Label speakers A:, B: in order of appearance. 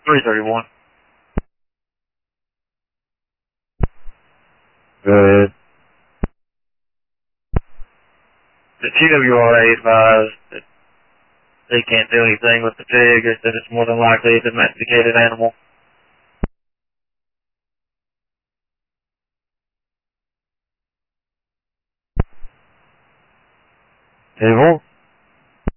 A: 331.
B: Go ahead.
A: The TWRA advised that they can't do anything with the pig, that it's more than likely a domesticated animal.
B: Table?